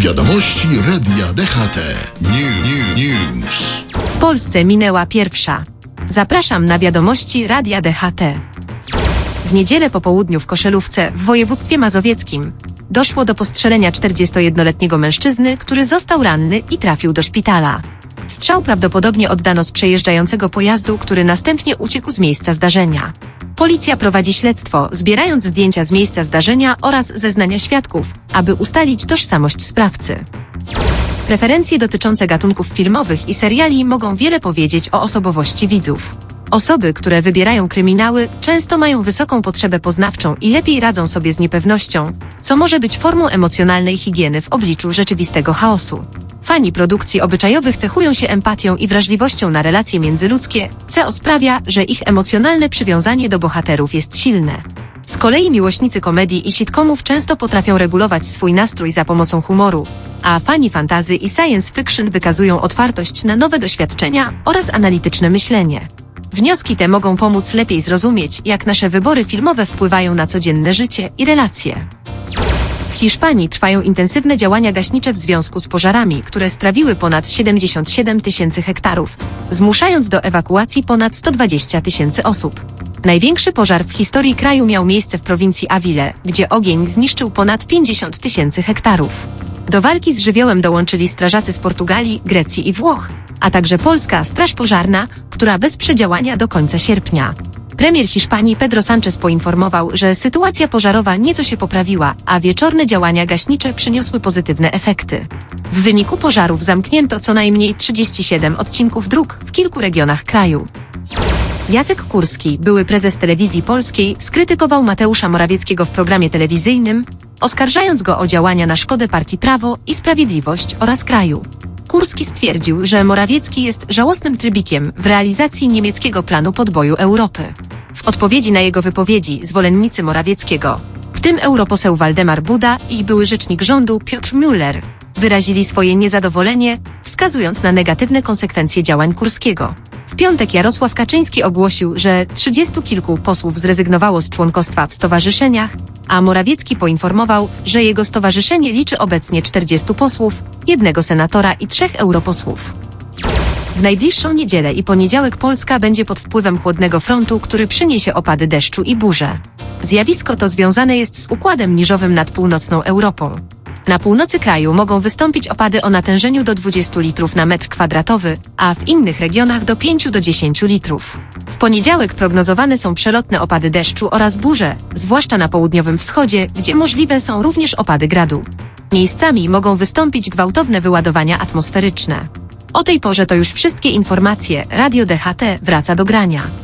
Wiadomości Radia DHT. News. W Polsce minęła pierwsza. Zapraszam na wiadomości Radia DHT. W niedzielę po południu w Koszelówce w województwie mazowieckim doszło do postrzelenia 41-letniego mężczyzny, który został ranny i trafił do szpitala. Strzał prawdopodobnie oddano z przejeżdżającego pojazdu, który następnie uciekł z miejsca zdarzenia. Policja prowadzi śledztwo, zbierając zdjęcia z miejsca zdarzenia oraz zeznania świadków, aby ustalić tożsamość sprawcy. Preferencje dotyczące gatunków filmowych i seriali mogą wiele powiedzieć o osobowości widzów. Osoby, które wybierają kryminały, często mają wysoką potrzebę poznawczą i lepiej radzą sobie z niepewnością, co może być formą emocjonalnej higieny w obliczu rzeczywistego chaosu. Fani produkcji obyczajowych cechują się empatią i wrażliwością na relacje międzyludzkie, co sprawia, że ich emocjonalne przywiązanie do bohaterów jest silne. Z kolei miłośnicy komedii i sitcomów często potrafią regulować swój nastrój za pomocą humoru, a fani fantasy i science fiction wykazują otwartość na nowe doświadczenia oraz analityczne myślenie. Wnioski te mogą pomóc lepiej zrozumieć, jak nasze wybory filmowe wpływają na codzienne życie i relacje. W Hiszpanii trwają intensywne działania gaśnicze w związku z pożarami, które strawiły ponad 77 tysięcy hektarów, zmuszając do ewakuacji ponad 120 tysięcy osób. Największy pożar w historii kraju miał miejsce w prowincji Avile, gdzie ogień zniszczył ponad 50 tysięcy hektarów. Do walki z żywiołem dołączyli strażacy z Portugalii, Grecji i Włoch, a także polska Straż Pożarna, która wesprze działania do końca sierpnia. Premier Hiszpanii Pedro Sánchez poinformował, że sytuacja pożarowa nieco się poprawiła, a wieczorne działania gaśnicze przyniosły pozytywne efekty. W wyniku pożarów zamknięto co najmniej 37 odcinków dróg w kilku regionach kraju. Jacek Kurski, były prezes Telewizji Polskiej, skrytykował Mateusza Morawieckiego w programie telewizyjnym, oskarżając go o działania na szkodę partii Prawo i Sprawiedliwość oraz kraju. Kurski stwierdził, że Morawiecki jest żałosnym trybikiem w realizacji niemieckiego planu podboju Europy. W odpowiedzi na jego wypowiedzi zwolennicy Morawieckiego, w tym europoseł Waldemar Buda i były rzecznik rządu Piotr Müller, wyrazili swoje niezadowolenie, wskazując na negatywne konsekwencje działań Kurskiego. W piątek Jarosław Kaczyński ogłosił, że 30 kilku posłów zrezygnowało z członkostwa w stowarzyszeniach, a Morawiecki poinformował, że jego stowarzyszenie liczy obecnie 40 posłów, 1 senatora i 3 europosłów. W najbliższą niedzielę i poniedziałek Polska będzie pod wpływem chłodnego frontu, który przyniesie opady deszczu i burze. Zjawisko to związane jest z układem niżowym nad północną Europą. Na północy kraju mogą wystąpić opady o natężeniu do 20 litrów na metr kwadratowy, a w innych regionach do 5 do 10 litrów. W poniedziałek prognozowane są przelotne opady deszczu oraz burze, zwłaszcza na południowym wschodzie, gdzie możliwe są również opady gradu. Miejscami mogą wystąpić gwałtowne wyładowania atmosferyczne. O tej porze to już wszystkie informacje. Radio DHT wraca do grania.